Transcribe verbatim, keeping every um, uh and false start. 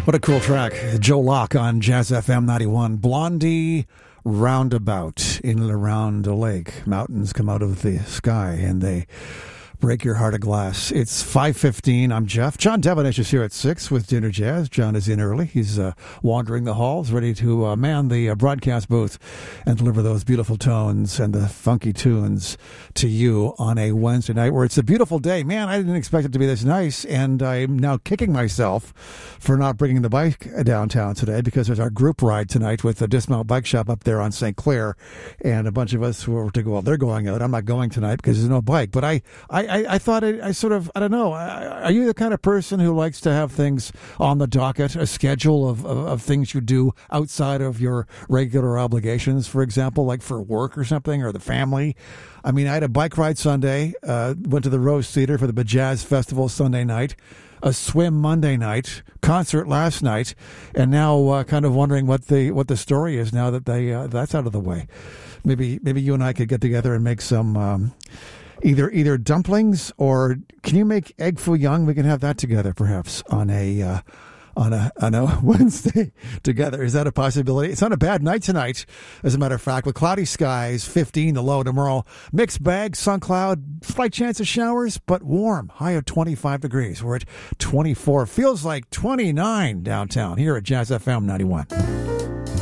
What a cool track. Joe Locke on Jazz F M ninety-one. Blondie Roundabout in and around a lake. Mountains come out of the sky and they break your heart of glass. It's five fifteen. I'm Jeff. John Devonish is here at six with Dinner Jazz. John is in early. He's uh, wandering the halls, ready to uh, man the uh, broadcast booth and deliver those beautiful tones and the funky tunes to you on a Wednesday night where it's a beautiful day. Man, I didn't expect it to be this nice, and I'm now kicking myself for not bringing the bike downtown today because there's our group ride tonight with the Dismount Bike Shop up there on Saint Clair, and a bunch of us were to go. Well, they're going out. I'm not going tonight because there's no bike, but I, I, I, I thought I, I sort of, I don't know, are you the kind of person who likes to have things on the docket, a schedule of, of, of things you do outside of your regular obligations, for example, like for work or something, or the family? I mean, I had a bike ride Sunday, uh, went to the Rose Theater for the Jazz Festival Sunday night, a swim Monday night, concert last night, and now uh, kind of wondering what the what the story is now that they uh, that's out of the way. Maybe maybe you and I could get together and make some um, either either dumplings, or can you make egg foo young? We can have that together perhaps on a uh, on a on a Wednesday together. Is that a possibility? It's not a bad night tonight, as a matter of fact, with cloudy skies, fifteen the low tomorrow. Mixed bag, sun cloud, slight chance of showers, but warm. High of twenty-five degrees. We're at twenty-four. Feels like twenty-nine downtown here at Jazz F M ninety-one.